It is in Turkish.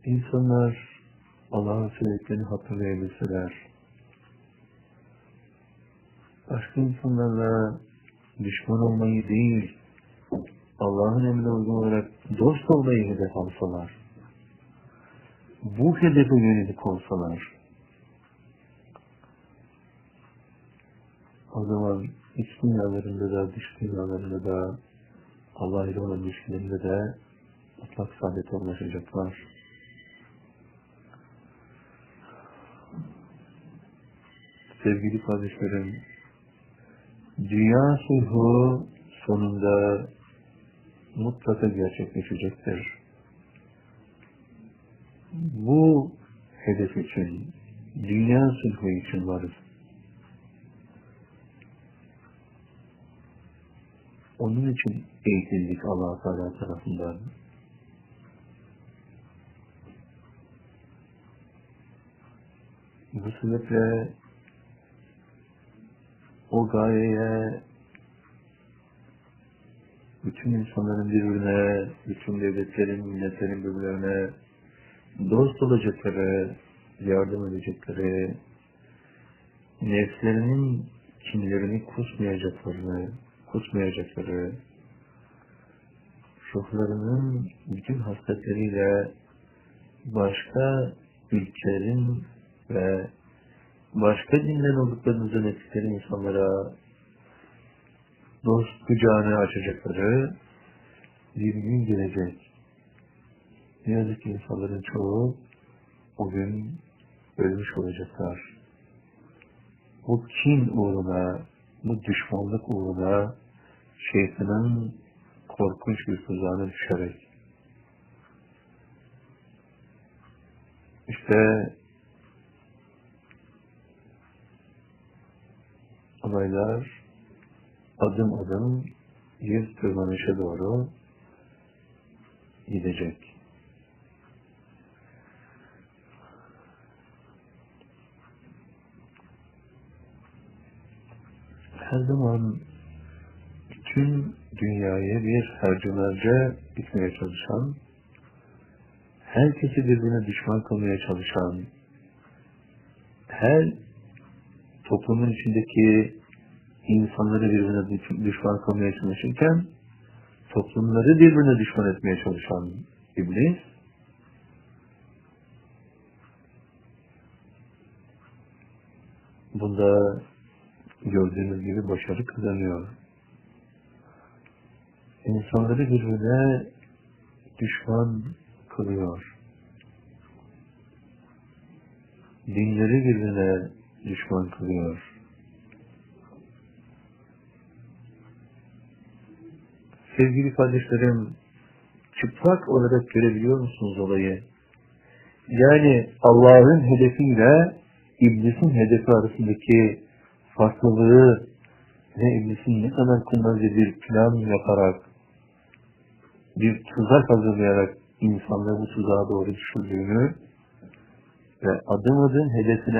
İnsanlar Allah'ın sebeplerini hatırlayabilseler, başka insanlarla düşman olmayı değil, Allah'ın emrine uygun olarak dost olmayı hedef alsalar, bu hedefe yönelik olsalar, o zaman iç dünyalarında da, dış dünyalarında da, Allah ile olan ilişkilerinde de mutlak saadete ulaşacaklar. Sevgili kardeşlerim, dünya sulhu sonunda mutlaka gerçekleşecektir. Bu hedef için, dünya sulhu için varız. Onun için eğitildik Allah Teala tarafından. Bu sebeple o gayeye bütün insanların birbirine, bütün devletlerin, milletlerin birbirlerine dost olacakları, yardım edecekleri, nefslerinin kinlerini kusmayacakları, ruhlarının bütün hasletleriyle başka ülkelerin ve başka dinden olduklarını zannettikleri insanlara dost kucağını açacakları bir gün gelecek. Ne yazık ki insanların çoğu o gün ölmüş olacaklar. Bu kin uğruna, bu düşmanlık uğruna şeytanın korkunç bir tuzağına düşerek. İşte olaylar adım adım bir tırmanışa doğru gidecek. Her zaman bütün dünyayı bir harcılarca gitmeye çalışan, herkesi birbirine düşman kılmaya çalışan, her toplumun içindeki insanları birbirine düşman kılmaya çalışırken, toplumları birbirine düşman etmeye çalışan iblis, bunda gördüğünüz gibi başarı kazanıyor. İnsanları birbirine düşman kılıyor. Dinleri birbirine düşman kılıyor. Sevgili kardeşlerim, çıplak olarak görebiliyor musunuz olayı? Yani Allah'ın hedefiyle iblisin hedefi arasındaki farklılığı ve iblisin ne kadar kurnazca bir plan yaparak, bir tuzak hazırlayarak insanları bu tuzağa doğru düşürdüğünü ve adım adım hedefine